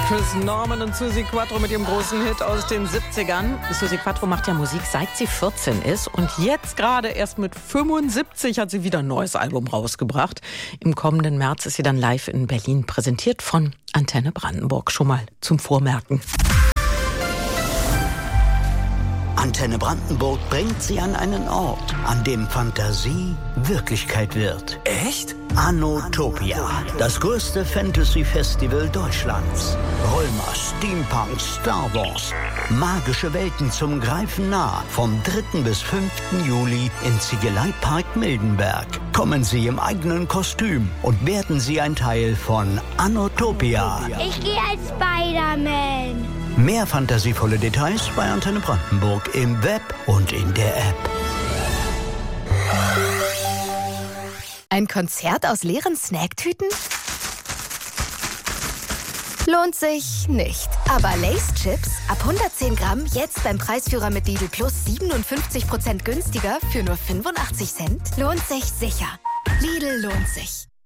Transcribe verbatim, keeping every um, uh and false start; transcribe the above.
Chris Norman und Suzi Quatro mit ihrem großen Hit aus den siebzigern. Suzi Quatro macht ja Musik, seit sie vierzehn ist. Und jetzt gerade erst mit fünfundsiebzig hat sie wieder ein neues Album rausgebracht. Im kommenden März ist sie dann live in Berlin präsentiert von Antenne Brandenburg. Schon mal zum Vormerken. Antenne Brandenburg bringt sie an einen Ort, an dem Fantasie Wirklichkeit wird. Echt? Anotopia, das größte Fantasy-Festival Deutschlands. Römer, Steampunk, Star Wars. Magische Welten zum Greifen nah. Vom dritten bis fünften Juli im Ziegeleipark Mildenberg. Kommen Sie im eigenen Kostüm und werden Sie ein Teil von Anotopia. Ich gehe als Spider-Man. Mehr fantasievolle Details bei Antenne Brandenburg im Web und in der App. Ein Konzert aus leeren Snacktüten? Lohnt sich nicht. Aber Lay's Chips ab hundertzehn Gramm jetzt beim Preisführer mit Lidl Plus siebenundfünfzig Prozent günstiger für nur fünfundachtzig Cent? Lohnt sich sicher. Lidl lohnt sich.